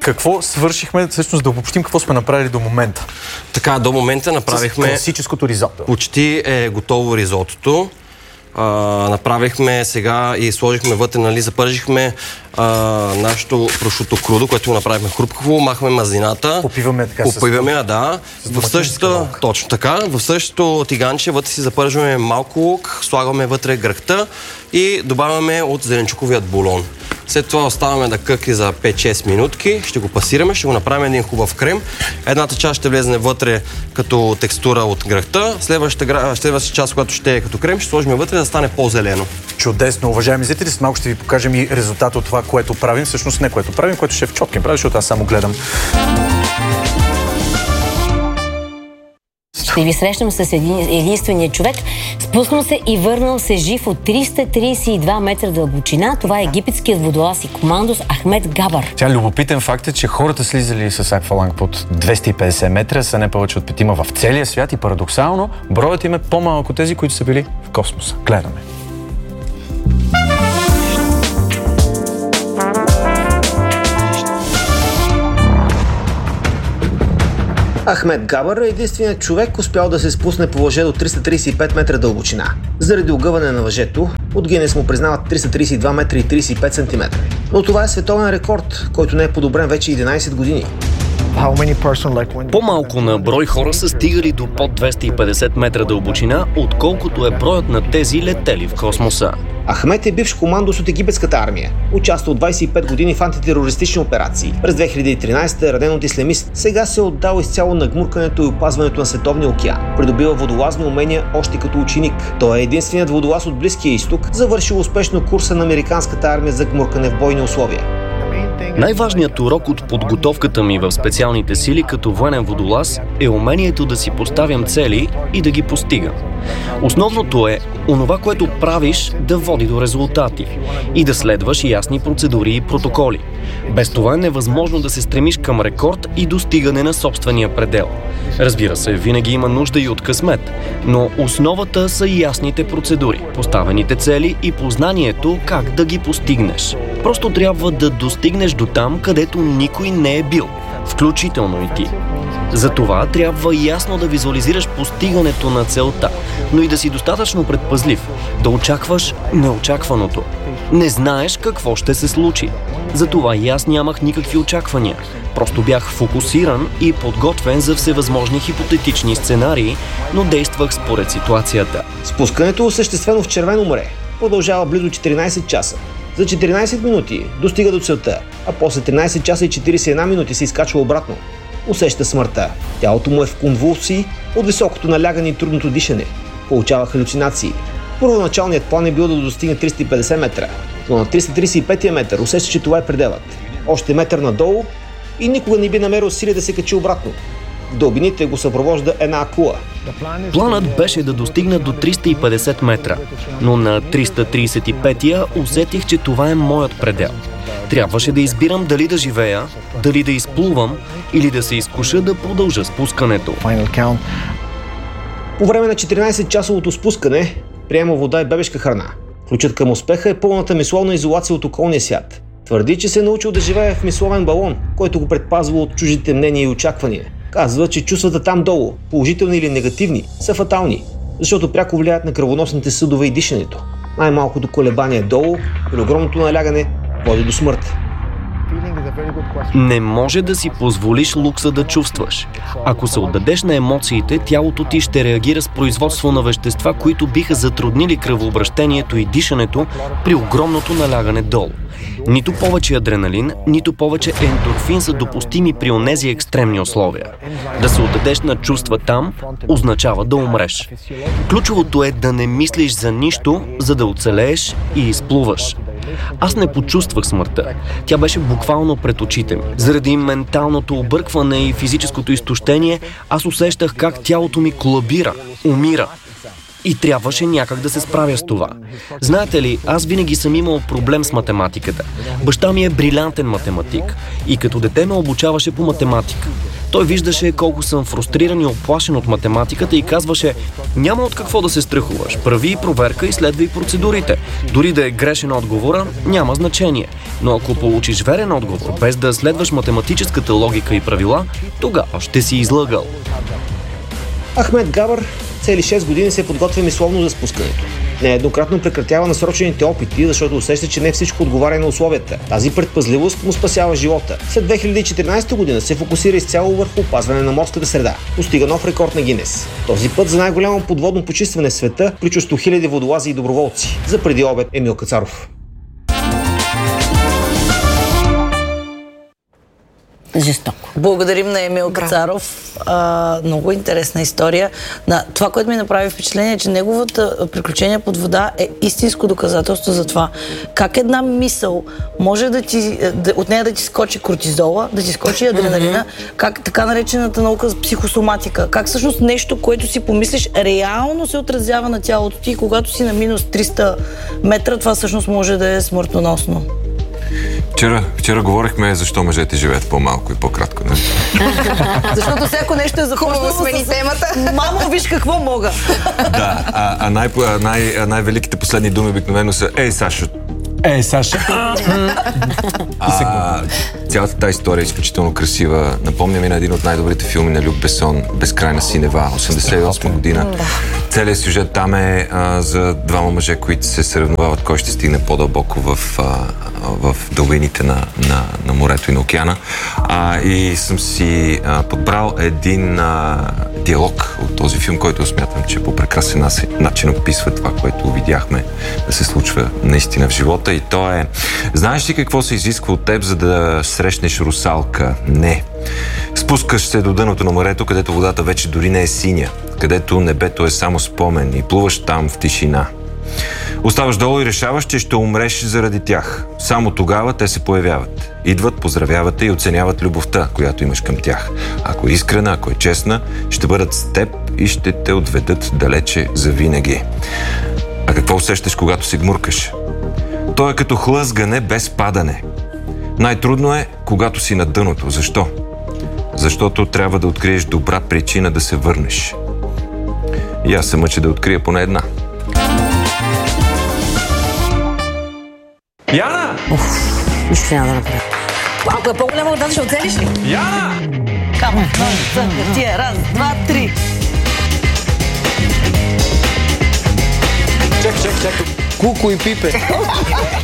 Какво свършихме, всъщност да обобщим какво сме направили до момента? Така, до момента направихме... класическото ризото. Почти е готово ризотото. Направихме сега и сложихме вътре, запържихме нашето прошуто крудо, което го направихме хрупкаво, махме мазината. Попиваме така да. В същото, точно така, в същото тиганче вътре си запържваме малко лук, слагаме вътре гръхта и добавяме от зеленчуковият булон. След това оставаме да къкли за 5-6 минутки, ще го пасираме, ще го направим един хубав крем. Едната част ще влезне вътре като текстура от гръхта, следващата част, която ще е като крем, ще сложим вътре да стане по-зелено. Чудесно, уважаеми зрители, след малко ще ви покажем и резултата от това, което правим. Всъщност не което правим, което шеф Чоткин прави, защото аз само гледам. Ще ви срещам с единствения човек, спуснал се и върнал се жив от 332 метра дълбочина. Това е египетският водолаз и командос Ахмед Габър. Любопитен факт е, че хората слизали с акваланг под 250 метра са не повече от 5 в целия свят и парадоксално броят им е по-малко тези, които са били в космоса. Гледаме. Ахмед Габър е единственият човек, успял да се спусне по въже до 335 метра дълбочина. Заради огъване на въжето, от Гинес му признават 332 метра и 35 см. Но това е световен рекорд, който не е подобрен вече 11 години. По-малко на брой хора са стигали до под 250 метра дълбочина, отколкото е броят на тези летели в космоса. Ахмед е бивш командос от египетската армия. Участва от 25 години в антитерористични операции. През 2013 е роден от ислямист. Сега се е отдал изцяло на гмуркането и опазването на световния океан. Придобива водолазни умения още като ученик. Той е единственият водолаз от Близкия изток, завършил успешно курса на американската армия за гмуркане в бойни условия. Най-важният урок от подготовката ми в специалните сили като военен водолаз е умението да си поставям цели и да ги постигам. Основното е онова, което правиш, да води до резултати и да следваш ясни процедури и протоколи. Без това е невъзможно да се стремиш към рекорд и достигане на собствения предел. Разбира се, винаги има нужда и от късмет, но основата са ясните процедури, поставените цели и познанието как да ги постигнеш. Просто трябва да достигнеш до там, където никой не е бил, включително и ти. Затова трябва ясно да визуализираш постигането на целта, но и да си достатъчно предпазлив, да очакваш неочакваното. Не знаеш какво ще се случи. Затова и аз нямах никакви очаквания. Просто бях фокусиран и подготвен за всевъзможни хипотетични сценарии, но действах според ситуацията. Спускането е осъществено в Червено море. Продължава близо 14 часа. За 14 минути достига до целта, а после 13 часа и 41 минути се изкачва обратно. Усеща смъртта. Тялото му е в конвулсии от високото налягане и трудното дишане. Получава халюцинации. Първоначалният план е бил да достигне 350 метра, но на 335 метър усеща, че това е пределът. Още метър надолу и никога не би намерил сили да се качи обратно. В дълбините го съпровожда една акула. Планът беше да достигна до 350 метра, но на 335-я усетих, че това е моят предел. Трябваше да избирам дали да живея, дали да изплувам или да се изкуша да продължа спускането. По време на 14-часовото спускане приема вода и бебешка храна. Ключът към успеха е пълната мисловна изолация от околния свят. Твърди, че се е научил да живее в мисловен балон, който го предпазва от чуждите мнения и очаквания. Казва, че чувствата там долу, положителни или негативни, са фатални, защото пряко влияят на кръвоносните съдове и дишането. Най-малкото колебание долу или огромното налягане води до смърт. Не може да си позволиш лукса да чувстваш. Ако се отдадеш на емоциите, тялото ти ще реагира с производство на вещества, които биха затруднили кръвообращението и дишането при огромното налягане долу. Нито повече адреналин, нито повече ендорфин са допустими при онези екстремни условия. Да се отдадеш на чувства там означава да умреш. Ключовото е да не мислиш за нищо, за да оцелееш и изплуваш. Аз не почувствах смъртта. Тя беше буквално пред очите ми. Заради менталното объркване и физическото изтощение, аз усещах как тялото ми колабира, умира. И трябваше някак да се справя с това. Знаете ли, аз винаги съм имал проблем с математиката. Баща ми е брилянтен математик и като дете ме обучаваше по математика. Той виждаше колко съм фрустриран и оплашен от математиката и казваше: няма от какво да се страхуваш, прави проверка и следвай процедурите. Дори да е грешен отговора, няма значение. Но ако получиш верен отговор, без да следваш математическата логика и правила, тогава ще си излъгал. Ахмед Габър цели 6 години се подготвя мисловно за спускането. Нееднократно прекратява насрочените опити, защото усеща, че не всичко отговаря на условията. Тази предпазливост му спасява живота. След 2014 година се фокусира изцяло върху опазване на морската среда. Постига нов рекорд на Гинес. Този път за най-голямо подводно почистване в света, причащо хиляди водолази и доброволци. За преди обед Емил Кацаров. Жестоко. Благодарим на Емил Кацаров. Много интересна история. Това, което ми направи впечатление, е, че неговото приключение под вода е истинско доказателство за това. Как една мисъл може от нея да ти скочи кортизола, да ти скочи адреналина, как така наречената наука за психосоматика. Как всъщност нещо, което си помислиш, реално се отразява на тялото ти и когато си на минус 300 метра, това всъщност може да е смъртоносно. Вчера говорихме защо мъжете живеят по-малко и по-кратко. Не? Защото всяко нещо е започнало смени темата. Мамо, виж какво мога. Да, най-великите последни думи обикновено са: ей, Сашо. Ей, Саша. Цялата тази история е изключително красива. Напомня ми на един от най-добрите филми на Люк Бесон, Безкрайна синева, 88 година. Целият сюжет там е за двама мъже, които се съревновават кой ще стигне по-дълбоко в дълбините на морето и на океана. И съм си подбрал един диалог от този филм, който смятам, че по прекрасен начин описва това, което видяхме да се случва наистина в живота. И то е: знаеш ли какво се изисква от теб, за да срещнеш русалка? Не. Спускаш се до дъното на морето, където водата вече дори не е синя, където небето е само спомен и плуваш там в тишина. Оставаш долу и решаваш, че ще умреш заради тях. Само тогава те се появяват. Идват, поздравяват те и оценяват любовта, която имаш към тях. Ако е искрена, ако е честна, ще бъдат с теб и ще те отведат далече завинаги. А какво усещаш, когато се гмуркаш? То е като хлъзгане без падане. Най-трудно е, когато си на дъното. Защо? Защото трябва да откриеш добра причина да се върнеш. И аз се мъча да открия поне една. Яна! Нищо няма да направя. Ако е по-голяма вода, ще оцелиш ли? Яна! Камо, хартия, раз, два, три. Чак. Куко и Пипе.